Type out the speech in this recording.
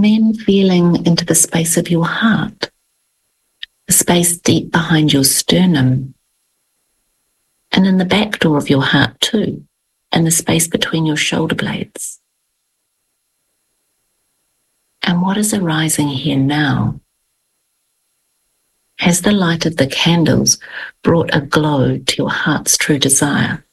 And then feeling into the space of your heart, the space deep behind your sternum, and in the back door of your heart too, and the space between your shoulder blades. And what is arising here now? Has the light of the candles brought a glow to your heart's true desire?